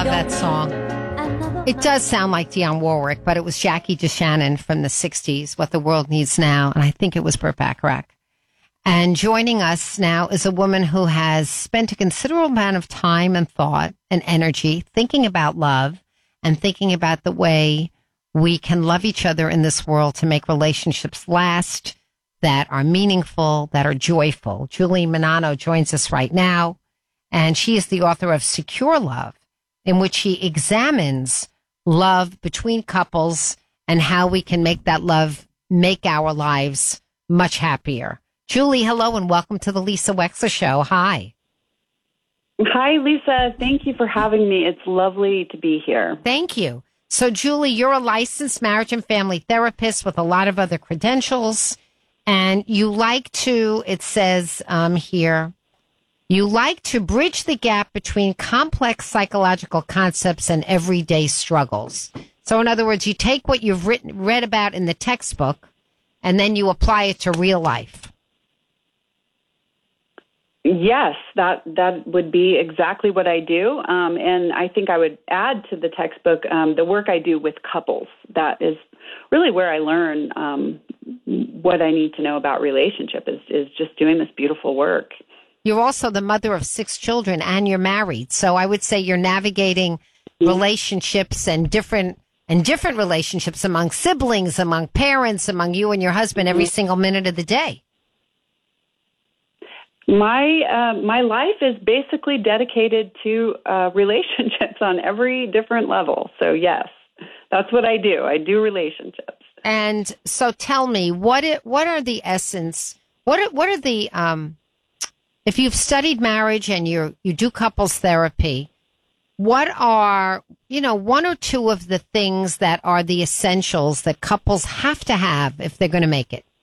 Love that song. It does sound like Dionne Warwick, but it was Jackie DeShannon from the 60s, What the World Needs Now, and I think it was Burt Bacharach. And joining us now is a woman who has spent a considerable amount of time and thought and energy thinking about love and thinking about the way we can love each other in this world to make relationships last, that are meaningful, that are joyful. Julie Menanno joins us right now, and she is the author of Secure Love, in which she examines love between couples and how we can make that love make our lives much happier. Julie, hello, and welcome to the Lisa Wexler Show. Hi. Hi, Lisa. Thank you for having me. It's lovely to be here. Thank you. So, Julie, you're a licensed marriage and family therapist with a lot of other credentials, and you like to, it says here, you like to bridge the gap between complex psychological concepts and everyday struggles. So, in other words, you take what you've read about in the textbook, and then you apply it to real life. Yes, that would be exactly what I do. And I think I would add to the textbook the work I do with couples. That is really where I learn what I need to know about relationship is just doing this beautiful work. You're also the mother of 6 children and you're married. So I would say you're navigating relationships and different relationships among siblings, among parents, among you and your husband every single minute of the day. My life is basically dedicated to relationships on every different level. So yes, that's what I do. I do relationships. And so tell me, what are the essence? What are the if you've studied marriage and you do couples therapy, what are, one or two of the things that are the essentials that couples have to have if they're going to make it?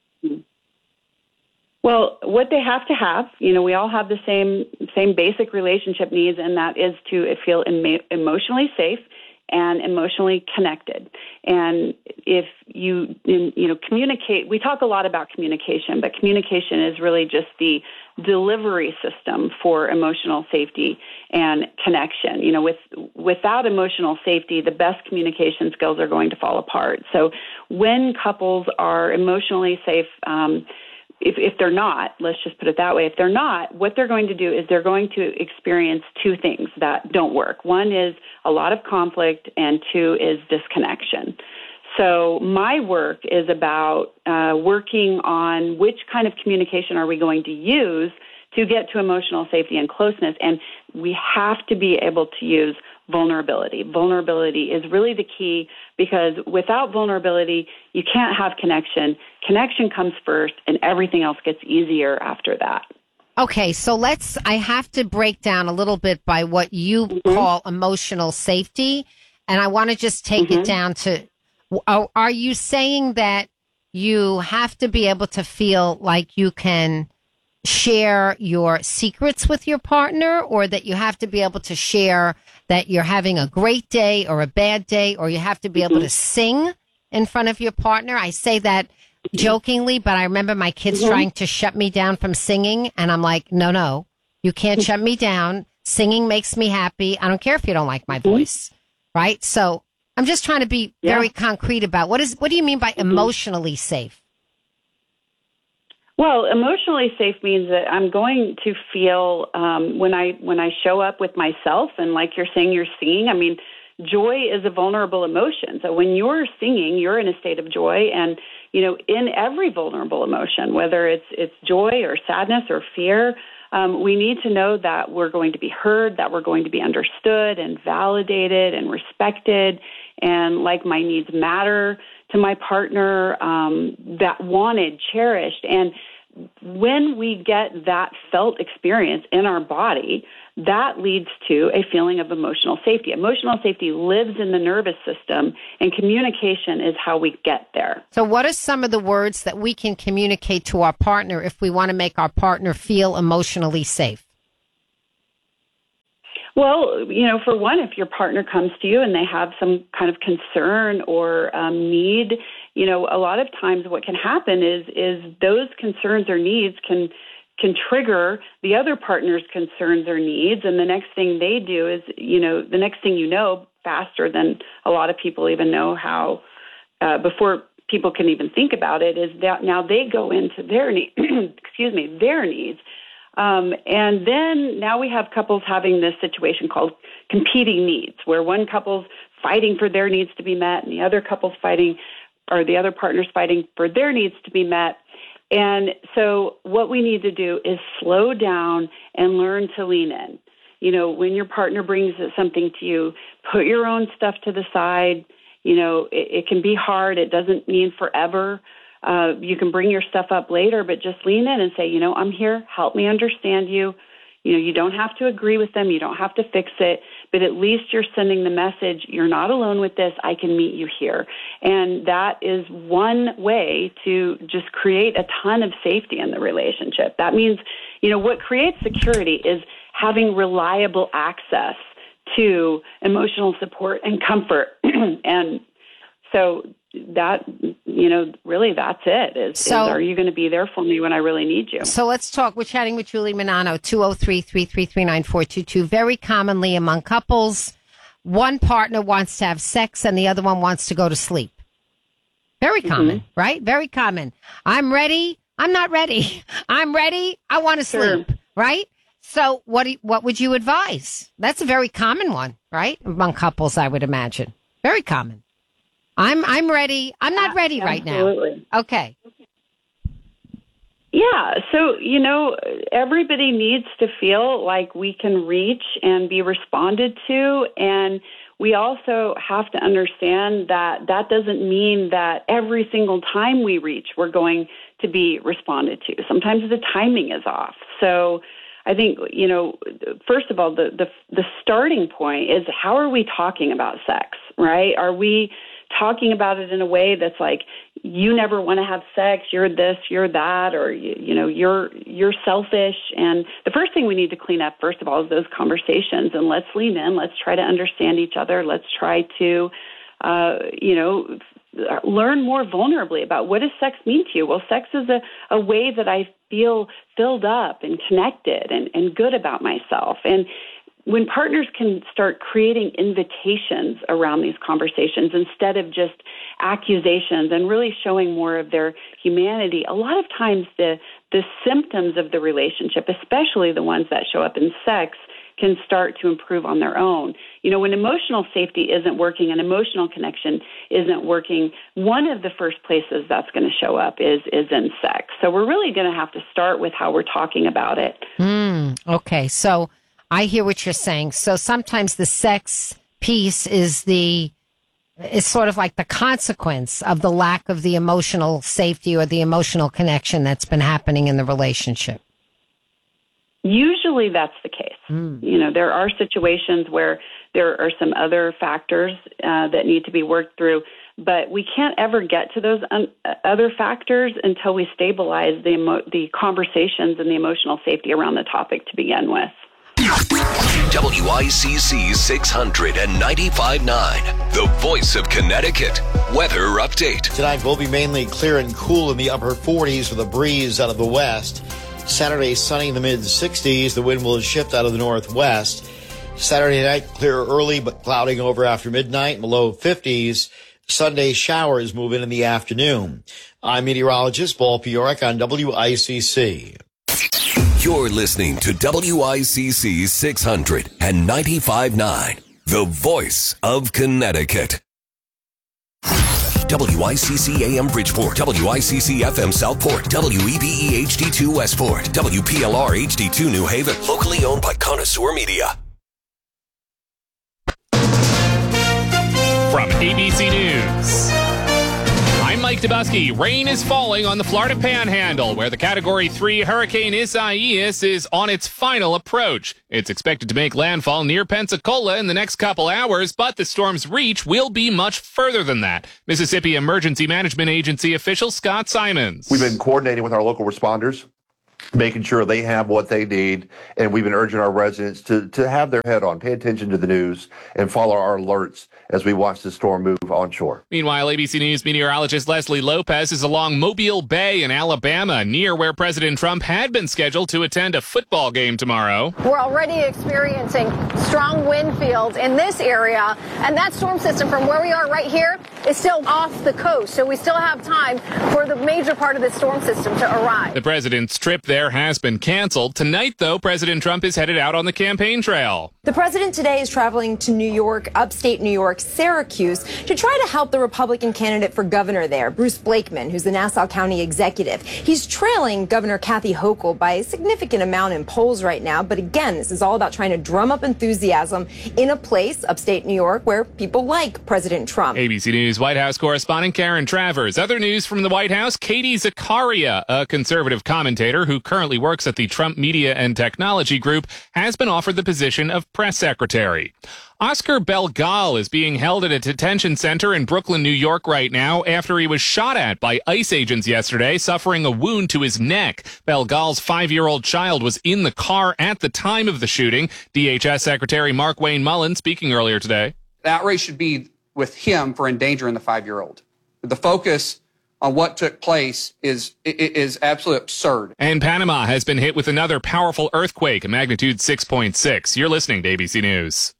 Well, what they have to have, we all have the same basic relationship needs, and that is to feel emotionally safe and emotionally connected. And if you communicate, we talk a lot about communication, but communication is really just the delivery system for emotional safety and connection. Without emotional safety, the best communication skills are going to fall apart. So when couples are emotionally safe, if they're not, let's just put it that way, if they're not, what they're going to do is they're going to experience 2 things that don't work. One is a lot of conflict, and 2 is disconnection. So my work is about working on which kind of communication are we going to use to get to emotional safety and closeness, and we have to be able to use vulnerability. Vulnerability is really the key, because without vulnerability, you can't have connection. Connection comes first, and everything else gets easier after that. Okay, so I have to break down a little bit by what you call emotional safety, and I want to just take it down to, are you saying that you have to be able to feel like you can share your secrets with your partner, or that you have to be able to share that you're having a great day or a bad day, or you have to be able to sing in front of your partner? I say that jokingly, but I remember my kids trying to shut me down from singing, and I'm like, no, you can't shut me down. Singing makes me happy. I don't care if you don't like my voice, right? So I'm just trying to be very concrete about what do you mean by emotionally safe? Well, emotionally safe means that I'm going to feel when I show up with myself, and like you're saying, you're singing. I mean, joy is a vulnerable emotion. So when you're singing, you're in a state of joy, and in every vulnerable emotion, whether it's joy or sadness or fear, we need to know that we're going to be heard, that we're going to be understood and validated and respected, and like my needs matter to my partner, that wanted, cherished. And when we get that felt experience in our body, that leads to a feeling of emotional safety. Emotional safety lives in the nervous system, and communication is how we get there. So what are some of the words that we can communicate to our partner if we want to make our partner feel emotionally safe? Well, for one, if your partner comes to you and they have some kind of concern or need, a lot of times what can happen is those concerns or needs can can trigger the other partner's concerns or needs. And the next thing they do is, the next thing faster than a lot of people even know how, before people can even think about it, is that now they go into their their needs. And then now we have couples having this situation called competing needs, where one couple's fighting for their needs to be met and the other couple's fighting, or the other partner's fighting for their needs to be met. And so what we need to do is slow down and learn to lean in. When your partner brings something to you, put your own stuff to the side. It can be hard. It doesn't mean forever. You can bring your stuff up later, but just lean in and say, I'm here. Help me understand you. You don't have to agree with them. You don't have to fix it, but at least you're sending the message, you're not alone with this. I can meet you here. And that is one way to just create a ton of safety in the relationship. That means, what creates security is having reliable access to emotional support and comfort. And so that, really that's it. Are you going to be there for me when I really need you? So let's talk. We're chatting with Julie Manano, 203-333-9422. Very commonly among couples, one partner wants to have sex and the other one wants to go to sleep. Very common, right? Very common. I'm ready. I'm not ready. I'm ready. I want to sleep, right? So what would you advise? That's a very common one, right? Among couples, I would imagine. Very common. I'm ready. I'm not ready right now. Absolutely. Okay. Yeah. So, everybody needs to feel like we can reach and be responded to. And we also have to understand that that doesn't mean that every single time we reach, we're going to be responded to. Sometimes the timing is off. So I think, first of all, the starting point is, how are we talking about sex, right? Are we talking about it in a way that's like, you never want to have sex, you're this, you're that, or, you're selfish? And the first thing we need to clean up, first of all, is those conversations. And let's lean in. Let's try to understand each other. Let's try to, learn more vulnerably about, what does sex mean to you? Well, sex is a way that I feel filled up and connected and good about myself. And when partners can start creating invitations around these conversations instead of just accusations and really showing more of their humanity, a lot of times the symptoms of the relationship, especially the ones that show up in sex, can start to improve on their own. When emotional safety isn't working and emotional connection isn't working, one of the first places that's going to show up is in sex. So we're really going to have to start with how we're talking about it. Okay. So I hear what you're saying. So sometimes the sex piece is sort of like the consequence of the lack of the emotional safety or the emotional connection that's been happening in the relationship. Usually that's the case. There are situations where there are some other factors that need to be worked through, but we can't ever get to those other factors until we stabilize the conversations and the emotional safety around the topic to begin with. WICC 695.9, the voice of Connecticut. Weather update. Tonight will be mainly clear and cool in the upper 40s with a breeze out of the west. Saturday, sunny in the mid-60s. The wind will shift out of the northwest. Saturday night, clear early, but clouding over after midnight in the low 50s. Sunday, showers move in the afternoon. I'm meteorologist Paul Piorek on WICC. You're listening to WICC 695.9, the voice of Connecticut. WICC AM Bridgeport, WICC FM Southport, WEBE HD2 Westport, WPLR HD2 New Haven, locally owned by Connoisseur Media. From ABC News, I'm Mike Dubusky. Rain is falling on the Florida Panhandle, where the Category 3 Hurricane Isaias is on its final approach. It's expected to make landfall near Pensacola in the next couple hours, but the storm's reach will be much further than that. Mississippi Emergency Management Agency official Scott Simons. We've been coordinating with our local responders making sure they have what they need. And we've been urging our residents to have their head on, pay attention to the news, and follow our alerts as we watch the storm move onshore. Meanwhile, ABC News meteorologist Leslie Lopez is along Mobile Bay in Alabama, near where President Trump had been scheduled to attend a football game tomorrow. We're already experiencing strong wind fields in this area, and that storm system from where we are right here is still off the coast, so we still have time for the major part of the storm system to arrive. The president's trip there has been canceled. Tonight, though, President Trump is headed out on the campaign trail. The president today is traveling to New York, upstate New York, Syracuse, to try to help the Republican candidate for governor there, Bruce Blakeman, who's the Nassau County executive. He's trailing Governor Kathy Hochul by a significant amount in polls right now. But again, this is all about trying to drum up enthusiasm in a place, upstate New York, where people like President Trump. ABC News White House correspondent Karen Travers. Other news from the White House, Katie Zakaria, a conservative commentator who currently works at the Trump Media and Technology Group, has been offered the position of press secretary. Oscar Belgal is being held at a detention center in Brooklyn, New York right now after he was shot at by ICE agents yesterday, suffering a wound to his neck. Belgal's 5-year-old child was in the car at the time of the shooting. DHS Secretary Mark Wayne Mullen speaking earlier today. The outrage should be with him for endangering the 5-year-old. The focus on what took place is absolutely absurd. And Panama has been hit with another powerful earthquake, a magnitude 6.6. You're listening to ABC News.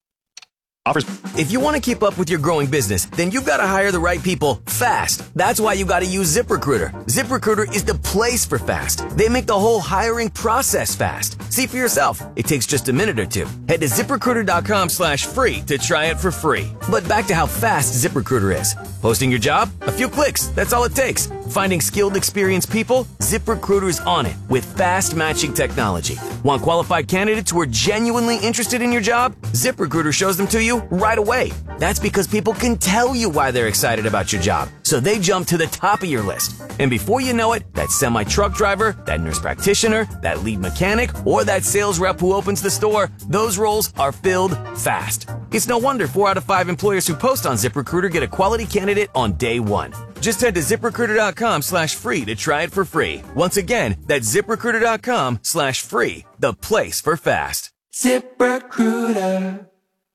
If you want to keep up with your growing business, then you've got to hire the right people fast. That's why you got to use ZipRecruiter. ZipRecruiter is the place for fast. They make the whole hiring process fast. See for yourself. It takes just a minute or two. Head to ZipRecruiter.com/free to try it for free. But back to how fast ZipRecruiter is. Posting your job? A few clicks. That's all it takes. Finding skilled, experienced people? ZipRecruiter's on it with fast matching technology. Want qualified candidates who are genuinely interested in your job? ZipRecruiter shows them to you right away. That's because people can tell you why they're excited about your job, so they jump to the top of your list. And before you know it, that semi-truck driver, that nurse practitioner, that lead mechanic, or that sales rep who opens the store, those roles are filled fast. It's no wonder 4 out of 5 employers who post on ZipRecruiter get a quality candidate on day one. Just head to ZipRecruiter.com/free to try it for free. Once again, that's ZipRecruiter.com/free, the place for fast. ZipRecruiter.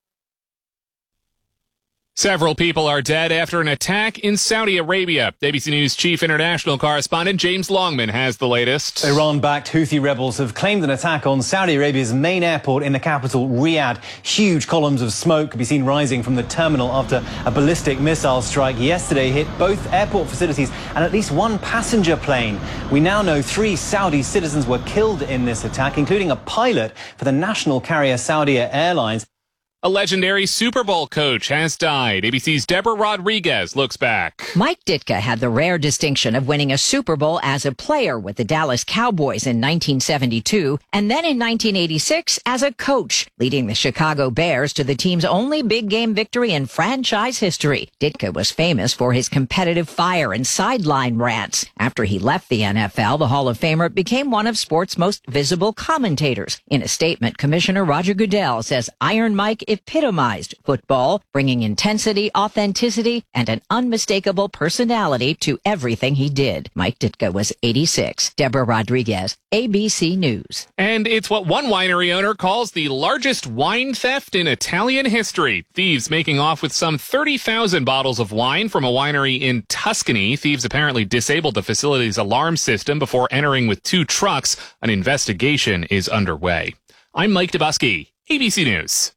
Several people are dead after an attack in Saudi Arabia. ABC News chief international correspondent James Longman has the latest. Iran-backed Houthi rebels have claimed an attack on Saudi Arabia's main airport in the capital, Riyadh. Huge columns of smoke could be seen rising from the terminal after a ballistic missile strike yesterday hit both airport facilities and at least one passenger plane. We now know 3 Saudi citizens were killed in this attack, including a pilot for the national carrier Saudia Airlines. A legendary Super Bowl coach has died. ABC's Deborah Rodriguez looks back. Mike Ditka had the rare distinction of winning a Super Bowl as a player with the Dallas Cowboys in 1972, and then in 1986 as a coach, leading the Chicago Bears to the team's only big game victory in franchise history. Ditka was famous for his competitive fire and sideline rants. After he left the NFL, the Hall of Famer became one of sports' most visible commentators. In a statement, Commissioner Roger Goodell says Iron Mike epitomized football, bringing intensity, authenticity, and an unmistakable personality to everything he did. Mike Ditka was 86. Deborah Rodriguez, ABC News. And it's what one winery owner calls the largest wine theft in Italian history. Thieves making off with some 30,000 bottles of wine from a winery in Tuscany. Thieves apparently disabled the facility's alarm system before entering with 2 trucks. An investigation is underway. I'm Mike Dubusky, ABC News.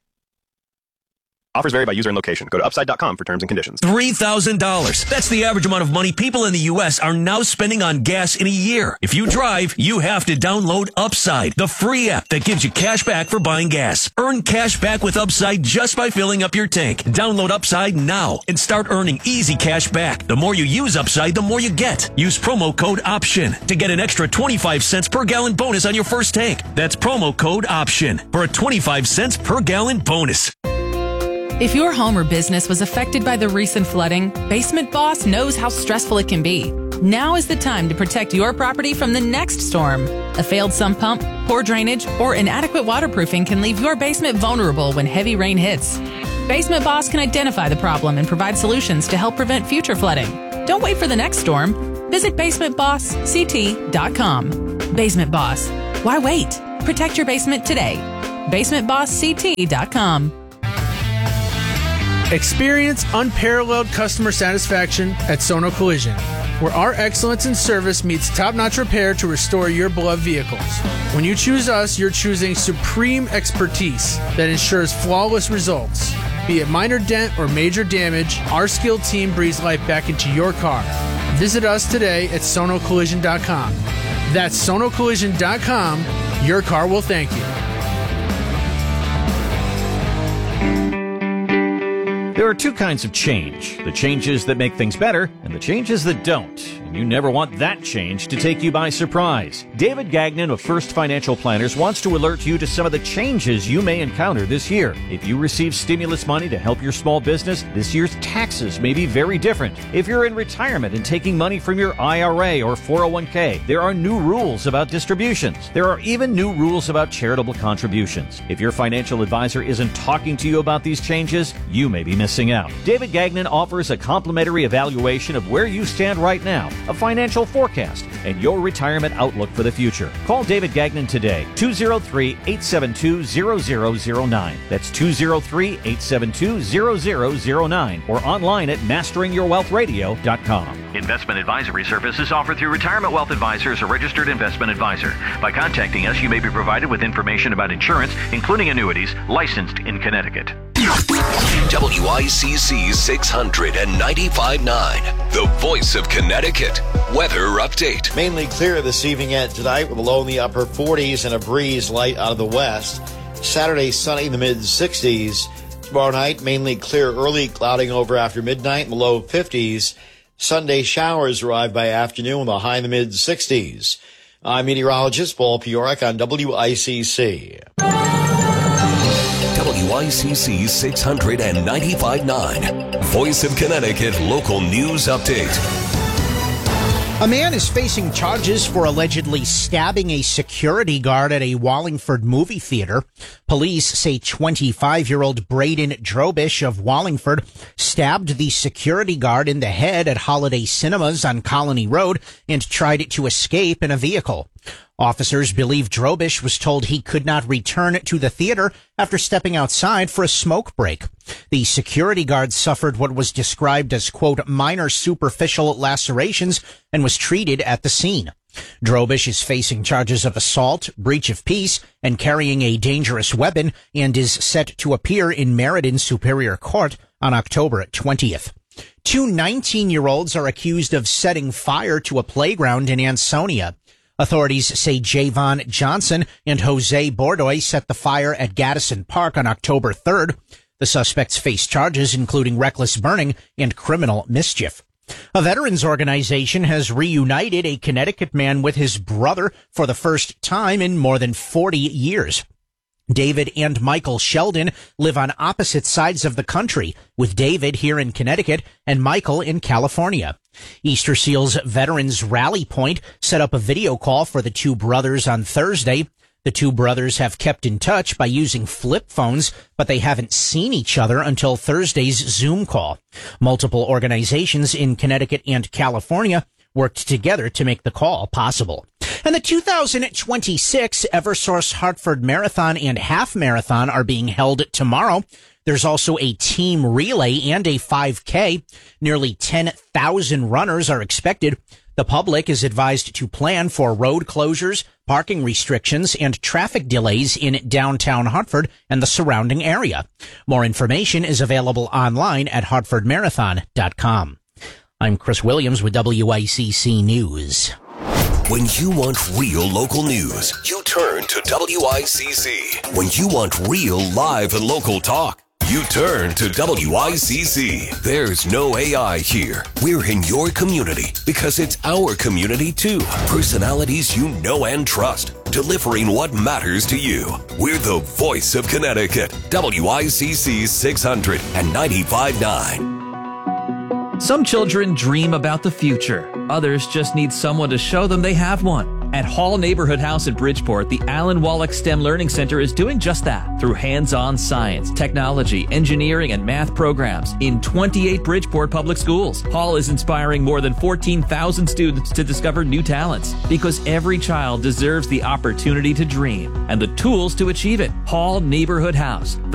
Offers vary by user and location. Go to upside.com for terms and conditions. $3,000. That's the average amount of money people in the U.S. are now spending on gas in a year. If you drive, you have to download Upside, the free app that gives you cash back for buying gas. Earn cash back with Upside just by filling up your tank. Download Upside now and start earning easy cash back. The more you use Upside, the more you get. Use promo code OPTION to get an extra 25 cents per gallon bonus on your first tank. That's promo code OPTION for a 25 cents per gallon bonus. If your home or business was affected by the recent flooding, Basement Boss knows how stressful it can be. Now is the time to protect your property from the next storm. A failed sump pump, poor drainage, or inadequate waterproofing can leave your basement vulnerable when heavy rain hits. Basement Boss can identify the problem and provide solutions to help prevent future flooding. Don't wait for the next storm. Visit basementbossct.com. Basement Boss. Why wait? Protect your basement today. BasementBossCT.com. Experience unparalleled customer satisfaction at Sono Collision, where our excellence in service meets top-notch repair to restore your beloved vehicles. When you choose us, you're choosing supreme expertise that ensures flawless results. Be it minor dent or major damage, our skilled team breathes life back into your car. Visit us today at sonocollision.com. That's sonocollision.com. Your car will thank you. There are two kinds of change, the changes that make things better and the changes that don't. And you never want that change to take you by surprise. David Gagnon of First Financial Planners wants to alert you to some of the changes you may encounter this year. If you receive stimulus money to help your small business, this year's taxes may be very different. If you're in retirement and taking money from your IRA or 401k, there are new rules about distributions. There are even new rules about charitable contributions. If your financial advisor isn't talking to you about these changes, you may be missing out. David Gagnon offers a complimentary evaluation of where you stand right now, a financial forecast, and your retirement outlook for the future. Call David Gagnon today, 203-872-0009. That's 203-872-0009 or online at masteringyourwealthradio.com. Investment advisory services offered through Retirement Wealth Advisors, a registered investment advisor. By contacting us, you may be provided with information about insurance, including annuities, licensed in Connecticut. WICC 695.9, the voice of Connecticut. Weather update. Mainly clear this evening and tonight with a low in the upper 40s and a breeze light out of the west. Saturday, sunny in the mid-60s. Tomorrow night, mainly clear early, clouding over after midnight in the low 50s. Sunday, showers arrive by afternoon with a high in the mid-60s. I'm meteorologist Paul Piorek on WICC. WICC 695.9, Voice of Connecticut local news update. A man is facing charges for allegedly stabbing a security guard at a Wallingford movie theater. Police say 25-year-old Braden Drobish of Wallingford stabbed the security guard in the head at Holiday Cinemas on Colony Road and tried to escape in a vehicle. Officers believe Drobish was told he could not return to the theater after stepping outside for a smoke break. The security guard suffered what was described as, quote, minor superficial lacerations and was treated at the scene. Drobish is facing charges of assault, breach of peace, and carrying a dangerous weapon and is set to appear in Meriden Superior Court on October 20th. Two 19-year-olds are accused of setting fire to a playground in Ansonia. Authorities say Javon Johnson and Jose Bordoy set the fire at Gaddison Park on October 3rd. The suspects face charges including reckless burning and criminal mischief. A veterans organization has reunited a Connecticut man with his brother for the first time in more than 40 years. David and Michael Sheldon live on opposite sides of the country, with David here in Connecticut and Michael in California. Easter Seals Veterans Rally Point set up a video call for the two brothers on Thursday. The two brothers have kept in touch by using flip phones, but they haven't seen each other until Thursday's Zoom call. Multiple organizations in Connecticut and California worked together to make the call possible. And the 2026 Eversource Hartford Marathon and Half Marathon are being held tomorrow. There's also a team relay and a 5K. Nearly 10,000 runners are expected. The public is advised to plan for road closures, parking restrictions, and traffic delays in downtown Hartford and the surrounding area. More information is available online at hartfordmarathon.com. I'm Chris Williams with WICC News. When you want real local news, you turn to WICC. When you want real live and local talk, you turn to WICC. There's no AI here. We're in your community because it's our community too. Personalities you know and trust, delivering what matters to you. We're the voice of Connecticut. WICC 695.9. Some children dream about the future. Others just need someone to show them they have one. At Hall Neighborhood House in Bridgeport, the Alan Wallach STEM Learning Center is doing just that through hands-on science, technology, engineering, and math programs in 28 Bridgeport public schools. Hall is inspiring more than 14,000 students to discover new talents because every child deserves the opportunity to dream and the tools to achieve it. Hall Neighborhood House.